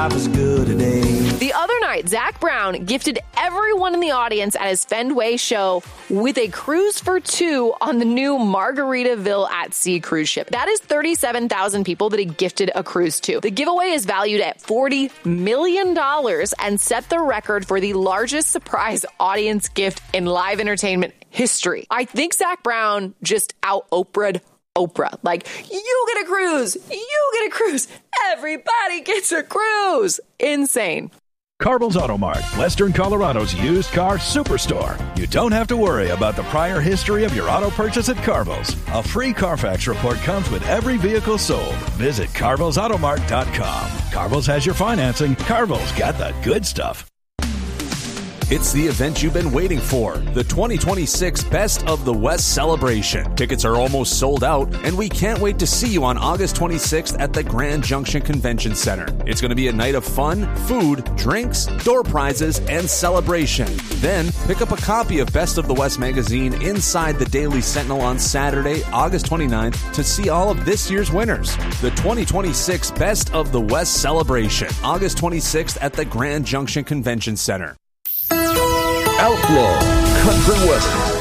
life is good today. The other night, Zach Brown gifted everyone in the audience at his Fendway show with a cruise for two on the new Margaritaville at Sea cruise ship. That is 37,000 people that he gifted a cruise to. The giveaway is valued at $40 million and set the record for the largest surprise audience gift in live entertainment history. I think Zach Brown just out-Oprah'd Oprah. Like, you get a cruise, you get a cruise, everybody gets a cruise. Insane. Carville's Auto Mart, Western Colorado's used car superstore. You don't have to worry about the prior history of your auto purchase at Carville's. A free Carfax report comes with every vehicle sold. Visit CarvillesAutoMart.com. Carville's has your financing. Carville's got the good stuff. It's the event you've been waiting for, the 2026 Best of the West celebration. Tickets are almost sold out, and we can't wait to see you on August 26th at the Grand Junction Convention Center. It's going to be a night of fun, food, drinks, door prizes, and celebration. Then, pick up a copy of Best of the West magazine inside the Daily Sentinel on Saturday, August 29th, to see all of this year's winners. The 2026 Best of the West celebration, August 26th at the Grand Junction Convention Center. Outlaw Country Western.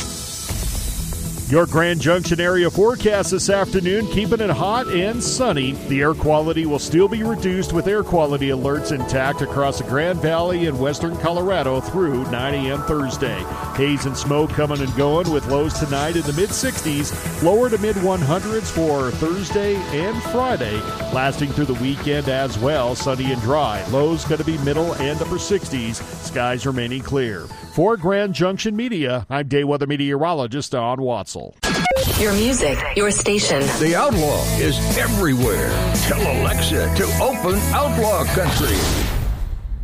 Your Grand Junction area forecast this afternoon, keeping it hot and sunny. The air quality will still be reduced with air quality alerts intact across the Grand Valley and western Colorado through 9 a.m. Thursday. Haze and smoke coming and going with lows tonight in the mid-60s, lower to mid-100s for Thursday and Friday, lasting through the weekend as well, sunny and dry. Lows going to be middle and upper 60s, skies remaining clear. For Grand Junction Media, I'm day weather meteorologist Don Watson. Your music, your station. The Outlaw is everywhere. Tell Alexa to open Outlaw Country.